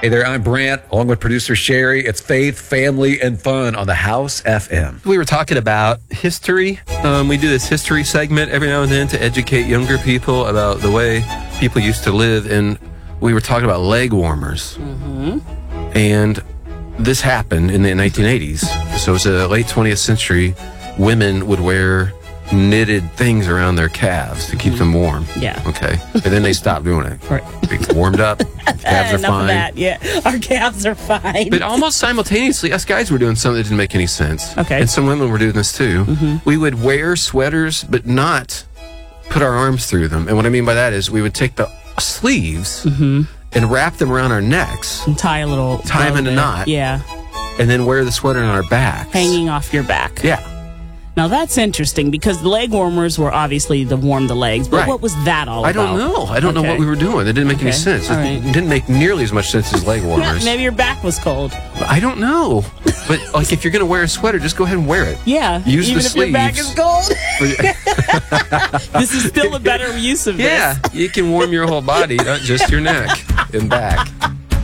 Hey there, I'm Brant, along with producer Sherry. It's faith, family, and fun on the House FM. We were talking about history. We do this history segment every now and then to educate younger people about the way people used to live. And we were talking about leg warmers. Mm-hmm. And this happened in the 1980s. So it was the late 20th century. Women would wear knitted things around their calves to keep them warm. Yeah. Okay. And then they stopped doing it. Right. They warmed up. Calves are Enough fine. of that. Yeah, our calves are fine. But almost simultaneously, us guys were doing something that didn't make any sense. Okay. And some women were doing this too. Mm-hmm. We would wear sweaters, but not put our arms through them. And what I mean by that is we would take the sleeves and wrap them around our necks, and tie them in a knot, Yeah. and then wear the sweater on our backs. Hanging off your back. Yeah. Now that's interesting because the leg warmers were obviously to warm the legs, but Right. what was that all about? I don't know. I don't know what we were doing. It didn't make any Okay. sense. All It right. didn't make nearly as much sense as leg warmers. Maybe your back was cold. I don't know. But like, if you're going to wear a sweater, just go ahead and wear it. Yeah. Use even the if your back is sleeves. cold. This is still a better use of this. Yeah, you can warm your whole body, not just your neck and back.